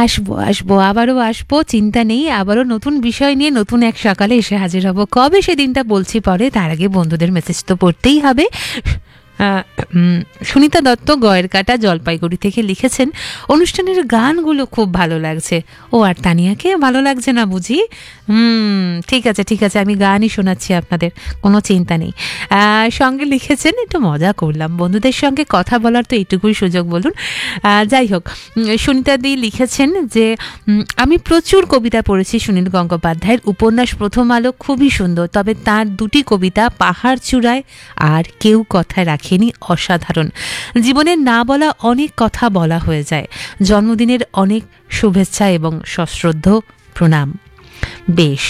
আসবো আসবো, আবারও আসবো, চিন্তা নেই। আবারও নতুন বিষয় নিয়ে নতুন এক সকালে এসে হাজির হব। কবে সেদিনটা বলছি পরে, তার আগে বন্ধুদের মেসেজ তো পড়তেই হবে। সুনিতা দত্ত গয়ের কাটা জলপাইগুড়ি থেকে লিখেছেন, অনুষ্ঠানের গানগুলো খুব ভালো লাগছে। ও, আর তানিয়াকে ভালো লাগছে না বুঝি? ঠিক আছে ঠিক আছে, আমি গানই শোনাচ্ছি আপনাদের, কোনো চিন্তা নেই। সঙ্গে লিখেছেন, একটু মজা করলাম, বন্ধুদের সঙ্গে কথা বলার তো এইটুকুই সুযোগ, বলুন। যাই হোক, সুনিতা দি লিখেছেন যে আমি প্রচুর কবিতা পড়েছি সুনীল গঙ্গোপাধ্যায়ের। উপন্যাস প্রথম আলো খুবই সুন্দর, তবে তার দুটি কবিতা পাহাড় চূড়ায় আর কেউ কথায় রাখেনি অসাধারণ। জীবনের না বলা অনেক কথা বলা হয়ে যায়। জন্মদিনের অনেক শুভেচ্ছা এবং সশ্রদ্ধ প্রণাম। বেশ,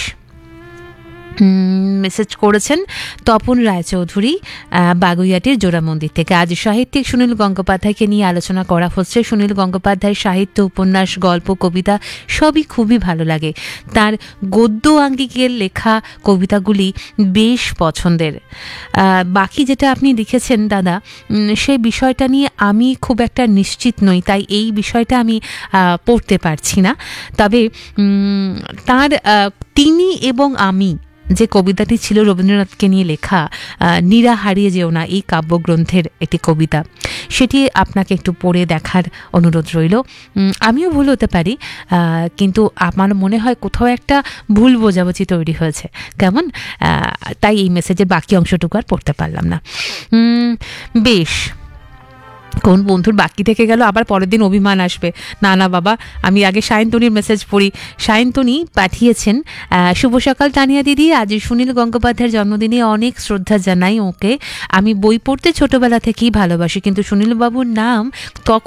মেসেজ করেছেন তপন রায়চৌধুরী বাগুইয়াটির জোড়া মন্দির থেকে। আজ সাহিত্যিক সুনীল গঙ্গোপাধ্যায়কে নিয়ে আলোচনা করা হচ্ছে। সুনীল গঙ্গোপাধ্যায়ের সাহিত্য, উপন্যাস, গল্প, কবিতা সবই খুবই ভালো লাগে। তার গদ্য আঙ্গিকের লেখা কবিতাগুলি বেশ পছন্দের। বাকি যেটা আপনি লিখেছেন দাদা, সেই বিষয়টা নিয়ে আমি খুব একটা নিশ্চিত নই, তাই এই বিষয়টা আমি পড়তে পারছি না। তবে তার তিনি এবং আমি যে কবিতাটি ছিল রবীন্দ্রনাথকে নিয়ে লেখা, নীরা হারিয়ে যেও না, এই কাব্যগ্রন্থের একটি কবিতা, সেটি আপনাকে একটু পড়ে দেখার অনুরোধ রইল। আমিও ভুল হতে পারি, কিন্তু আমার মনে হয় কোথাও একটা ভুল বোঝাবুঝি তৈরি হয়েছে, কেমন? তাই এই মেসেজের বাকি অংশটুকু আর পড়তে পারলাম না। বেশ, কোন বন্ধুর বাকি থেকে গেল, আবার পরের দিন অভিমান আসবে। না না বাবা, আমি আগে সায়ন্তনীর মেসেজ পড়ি। সায়ন্তনী পাঠিয়েছেন, শুভ সকাল তানিয়া দিদি, আজ সুনীল গঙ্গোপাধ্যায়ের জন্মদিনে অনেক শ্রদ্ধা জানাই ওকে। আমি বই পড়তে ছোটবেলা থেকেই ভালোবাসি, কিন্তু সুনীল বাবুর নাম তখন